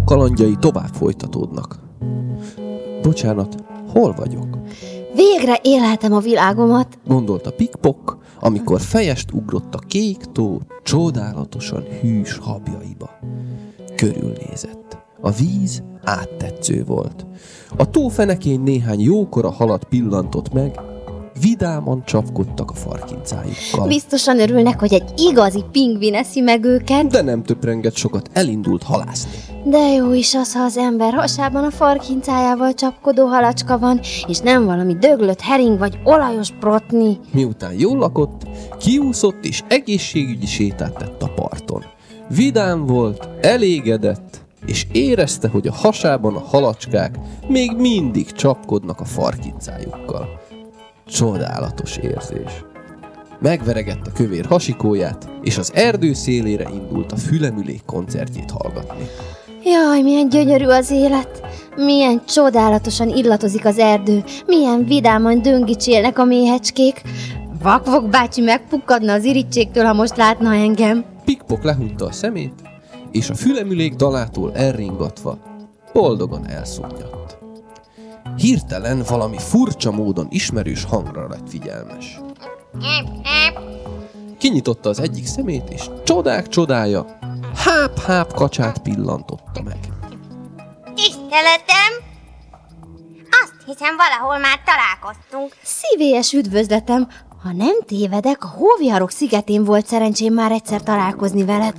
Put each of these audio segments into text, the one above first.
kalandjai tovább folytatódnak. Bocsánat, hol vagyok? Végre élhetem a világomat, Gondolta Pikpok, amikor fejest ugrott a kék tó csodálatosan hűs habjaiba. Körülnézett. A víz áttetsző volt. A tó fenekén néhány jókora halat pillantott meg, vidáman csapkodtak a farkincájukkal. Biztosan örülnek, hogy egy igazi pingvin eszi meg őket. De nem töprengett sokat, elindult halászni. De jó is az, ha az ember hasában a farkincájával csapkodó halacska van, és nem valami döglött hering vagy olajos brotni. Miután jól lakott, kiúszott és egészségügyi sétát tett a parton. Vidám volt, elégedett, és érezte, hogy a hasában a halacskák még mindig csapkodnak a farkincájukkal. Csodálatos érzés. Megveregette kövér hasikóját, és az erdő szélére indult a fülemülék koncertjét hallgatni. Jaj, milyen gyönyörű az élet! Milyen csodálatosan illatozik az erdő, milyen vidáman döngicsélnek a méhecskék. Vakvok bácsi megpukkadna az irítségtől, ha most látna engem. Pikpok lehunta a szemét, és a fülemülék dalától elringatva boldogan elszomnyadt. Hirtelen valami furcsa módon ismerős hangra lett figyelmes. Kinyitotta az egyik szemét, és csodák csodája, háp-háp kacsát pillantotta meg. Tiszteletem! Azt hiszem, valahol már találkoztunk. Szívélyes üdvözletem! Ha nem tévedek, a Hóviharok szigetén volt szerencsém már egyszer találkozni veled.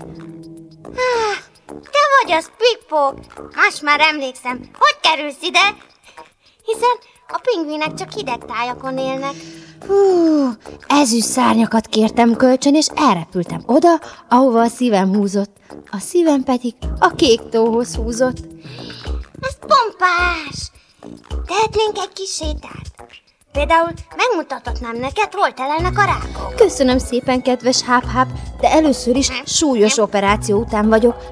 Te vagy az, Pikpok! Most már emlékszem. Hogy kerülsz ide? Hiszen a pingvinek csak hideg tájakon élnek. Ezüst szárnyakat kértem kölcsön, és elrepültem oda, ahova a szívem húzott. A szívem pedig a kék tóhoz húzott. Ez pompás! Tehetnénk egy kis sétát? Például megmutathatnám neked, hol telelnek a rákok. Köszönöm szépen, kedves háp-háp, de először is súlyos operáció után vagyok.